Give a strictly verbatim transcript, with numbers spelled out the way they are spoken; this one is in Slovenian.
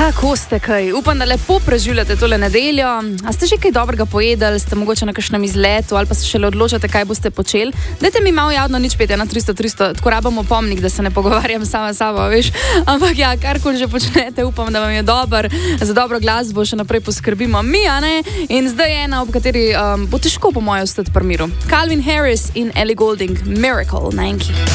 Kako ste kaj? Upam, da lepo preživljate tole nedeljo. A ste že kaj dobrega pojedali, ste mogoče na kakšnem izletu ali pa se šele odločate, kaj boste počeli? Dajte mi malo javno nič pet, ena tristo tristo, tako rabamo pomnik, da se ne pogovarjam sama s sabo, veš. Ampak ja, karkoli že počnete, upam, da vam je dober. Za dobro glasbo še naprej poskrbimo mi, a ne? In zdaj je ena, ob kateri um, bo težko po mojem ostati pri miru. Calvin Harris in Ellie Goulding, Miracle na Enki.